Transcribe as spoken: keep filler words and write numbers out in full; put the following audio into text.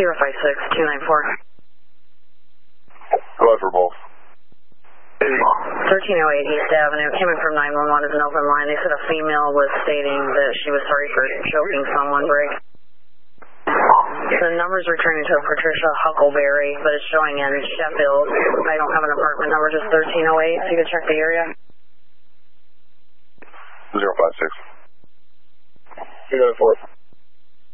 zero five six two nine four. Go ahead for both. thirteen oh eight East Avenue, came in from nine one one as an open line. They said a female was stating that she was sorry for choking someone, Brig. The number's returning to Patricia Huckleberry, but it's showing in Sheffield. I don't have an apartment number, just thirteen oh eight, so you can check the area. zero five six. You got it for it.